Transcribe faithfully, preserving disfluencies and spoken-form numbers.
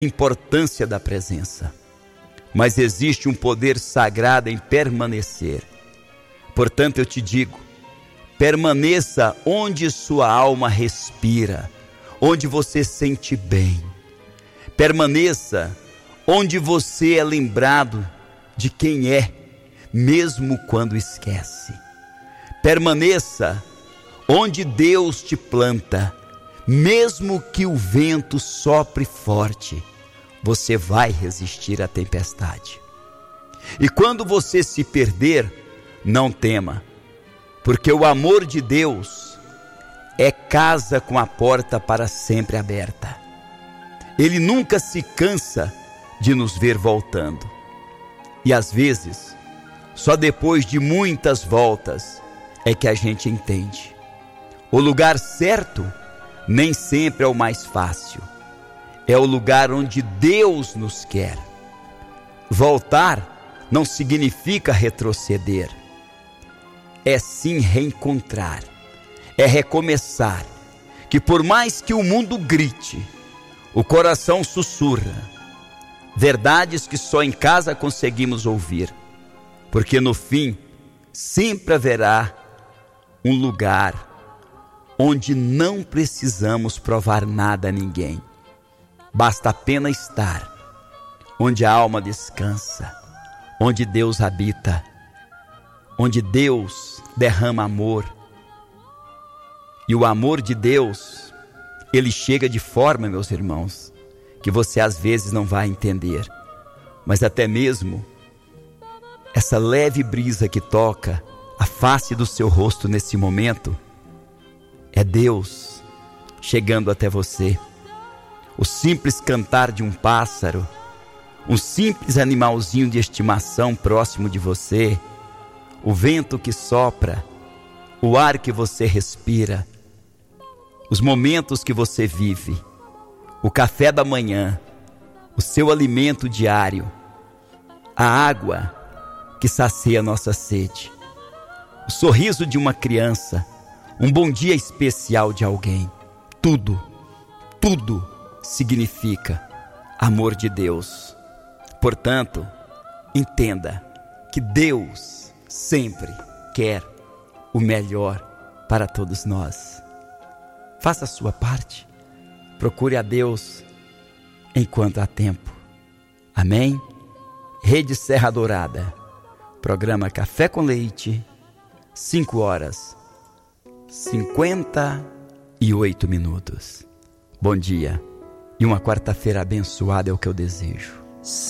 importância da presença, mas existe um poder sagrado em permanecer. Portanto, eu te digo, permaneça onde sua alma respira, onde você sente bem. Permaneça onde você é lembrado de quem é, mesmo quando esquece. Permaneça onde Deus te planta, mesmo que o vento sopre forte, você vai resistir à tempestade. E quando você se perder, não tema, porque o amor de Deus é casa com a porta para sempre aberta. Ele nunca se cansa de nos ver voltando. E às vezes, só depois de muitas voltas é que a gente entende. O lugar certo nem sempre é o mais fácil. É o lugar onde Deus nos quer. Voltar não significa retroceder. É sim reencontrar. É recomeçar. Que por mais que o mundo grite, o coração sussurra. Verdades que só em casa conseguimos ouvir. Porque no fim, sempre haverá um lugar onde não precisamos provar nada a ninguém. Basta apenas estar onde a alma descansa, onde Deus habita, onde Deus derrama amor. E o amor de Deus, ele chega de forma, meus irmãos, que você às vezes não vai entender. Mas até mesmo essa leve brisa que toca a face do seu rosto nesse momento, é Deus chegando até você. O simples cantar de um pássaro, um simples animalzinho de estimação próximo de você, o vento que sopra, o ar que você respira, os momentos que você vive, o café da manhã, o seu alimento diário, a água que sacia nossa sede, o sorriso de uma criança, um bom dia especial de alguém. Tudo, tudo significa amor de Deus. Portanto, entenda que Deus sempre quer o melhor para todos nós. Faça a sua parte. Procure a Deus enquanto há tempo. Amém? Rede Serra Dourada. Programa Café com Leite. Cinco horas. cinquenta e oito minutos. Bom dia e uma quarta-feira abençoada é o que eu desejo.